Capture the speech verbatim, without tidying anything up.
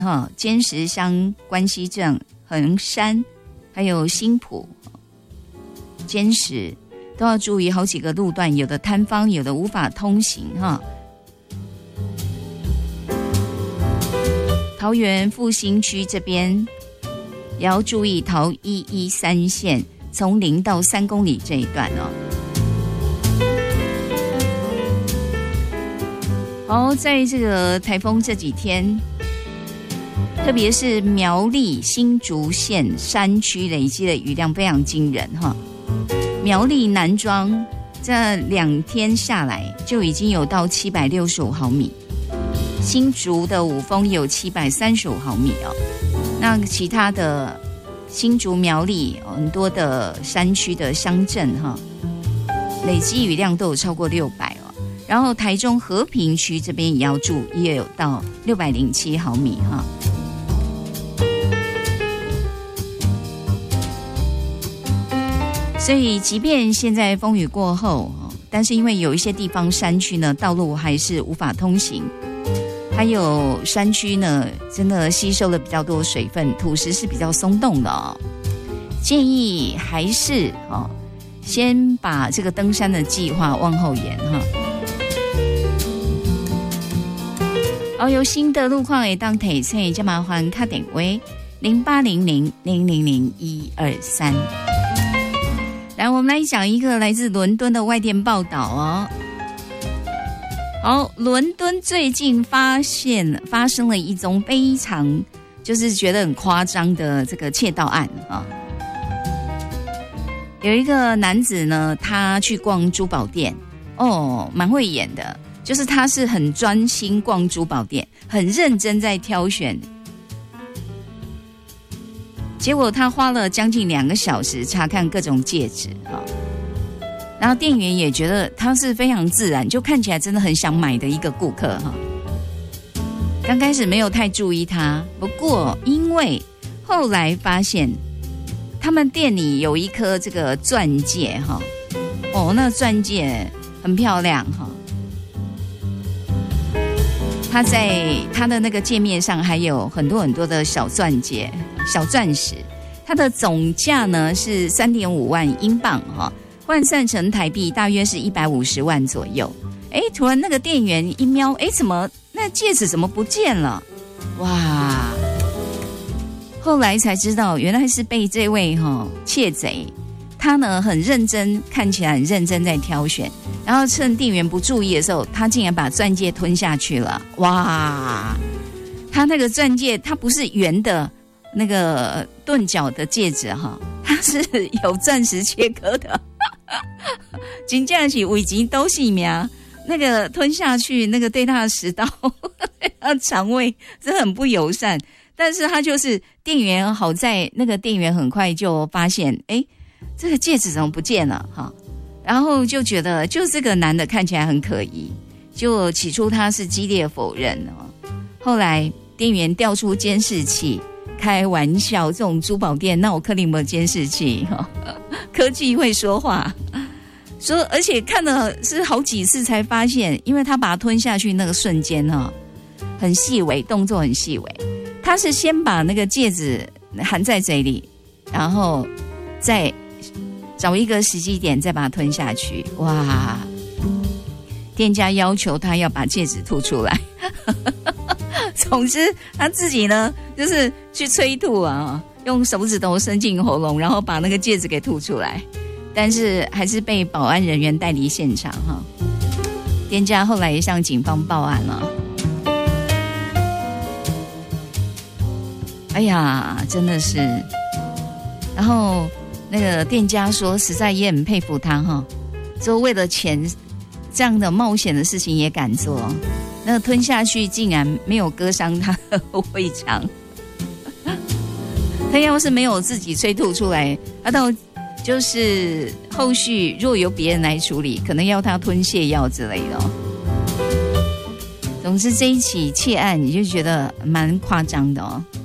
哈，尖石乡、关西镇、横山，还有新埔、尖石，都要注意好几个路段，有的塌方，有的无法通行哈。桃园复兴区这边也要注意桃一一三线从零到三公里这一段哦。好，在这个台风这几天，特别是苗栗新竹县山区累积的雨量非常惊人哈。苗栗南庄这两天下来就已经有到七百六十五毫米，新竹的五峰有七百三十五毫米哦。那其他的新竹苗栗很多的山区的乡镇哈，累积雨量都有超过六百哦。然后台中和平区这边也要注意，也有到六百零七毫米哈。所以即便现在风雨过后，但是因为有一些地方山区呢道路还是无法通行，还有山区呢真的吸收了比较多水分，土石是比较松动的哦。建议还是哦，先把这个登山的计划往后延哈。好，有新的路况也当提醒，就麻烦打电话零八零零零零零一二三。来，我们来讲一个来自伦敦的外电报道哦。好，伦敦最近发现发生了一宗非常就是觉得很夸张的这个窃盗案啊。有一个男子呢，他去逛珠宝店，哦，蛮会演的，就是他是很专心逛珠宝店，很认真在挑选。结果他花了将近两个小时查看各种戒指哈，然后店员也觉得他是非常自然，就看起来真的很想买的一个顾客哈。刚开始没有太注意他，不过因为后来发现他们店里有一颗这个钻戒哈，哦，那钻戒很漂亮哈。他在他的那个界面上还有很多很多的小钻戒、小钻石，它的总价呢是 三点五万英镑哈，换算成台币大约是一百五十万左右。哎，突然那个店员一瞄，哎，怎么那戒指怎么不见了？哇！后来才知道，原来是被这位哈、哦、窃贼，他呢很认真，看起来很认真在挑选。然后趁店员不注意的时候，他竟然把钻戒吞下去了！哇，他那个钻戒，它不是圆的那个钝角的戒指哈，它是有钻石切割的，真的是危急都性命。那个吞下去，那个对他的食道、他肠胃是很不友善。但是他就是店员，好在那个店员很快就发现，哎，这个戒指怎么不见了哈？然后就觉得，就这个男的看起来很可疑，就起初他是激烈否认哦。后来店员调出监视器，开玩笑，这种珠宝店那我肯定没有监视器哈、哦，科技会说话，说而且看了是好几次才发现，因为他把它吞下去那个瞬间哈、哦，很细微，动作很细微，他是先把那个戒指含在嘴里，然后再找一个时机点再把它吞下去。哇！店家要求他要把戒指吐出来。总之他自己呢就是去催吐啊，用手指头伸进喉咙，然后把那个戒指给吐出来，但是还是被保安人员带离现场哈。店家后来也向警方报案了。哎呀，真的是。然后那个店家说，实在也很佩服他哈，说为了钱这样的冒险的事情也敢做，那个吞下去竟然没有割伤他的胃肠。他要是没有自己催吐出来，他到就是后续若有别人来处理，可能要他吞泻药之类的哦。总之这一起窃案你就觉得蛮夸张的哦。